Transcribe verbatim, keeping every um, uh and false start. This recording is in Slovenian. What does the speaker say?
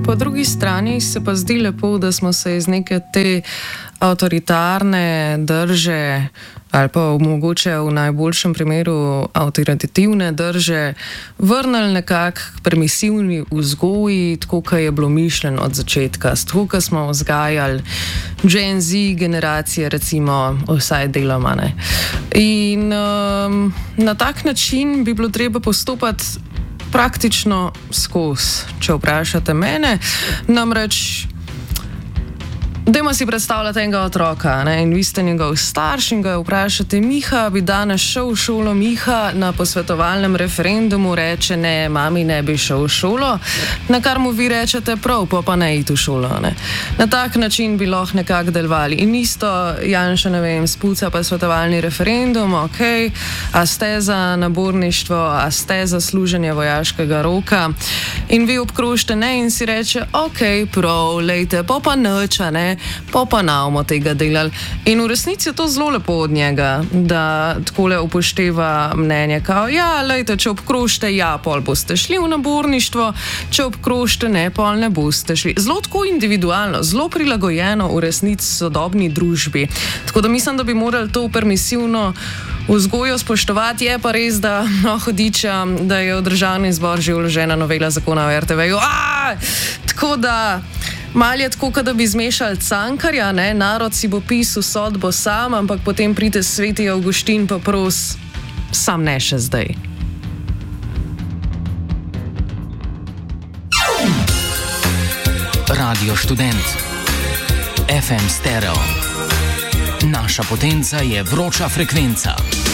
Po drugi strani se pa zdi lepo, da smo se iz neke te avtoritarne drže ali pa mogoče v najboljšem primeru avtoritativne drže vrnili nekako k permisivni vzgoji, tako kot je bilo mišljeno od začetka. Tako kot smo vzgajali Gen Z generacije, recimo, vsaj deloma. Ne. In um, na tak način bi bilo treba postopati praktično skozi, če vprašate mene. Namreč, dajmo si predstavljati enega otroka, ne? In vi ste njegov starš in ga vprašate: Miha, bi danes šel v šolo? Miha na posvetovalnem referendumu reče: ne, mami, ne bi šel v šolo. Na kar mu vi rečete: prav, pa pa ne iti v šolo. Ne? Na tak način bi lahko nekako delovali. In isto Janša, ne vem, spuca posvetovalni referendum, ok, a ste za naborništvo, a ste za služenje vojaškega roka. In vi obkrožite ne in si reče: ok, prav, lejte, pa pa nič, ne. Pa pa navmo tega delali. In v resnici je to zelo lepo od njega, da takole upošteva mnenje, kao, ja, lejte, če obkrožite, ja, pol boste šli v naborništvo, če obkrožite, ne, pol ne boste šli. Zelo tako individualno, zelo prilagojeno v resnici sodobni družbi. Tako da mislim, da bi morali to permisivno vzgojo spoštovati. Je pa res, da no, hodiča, da je v Državni zbor že vložena novela zakona o er te veju. Tako da mal je tako, da bi zmešali Cankarja, ne? Narod si bo pisal sodbo sam, ampak potem pride sveti Avguštin pa pros, sam ne še zdaj. Radio Študent. ef em Stereo. Naša potenca je vroča frekvenca.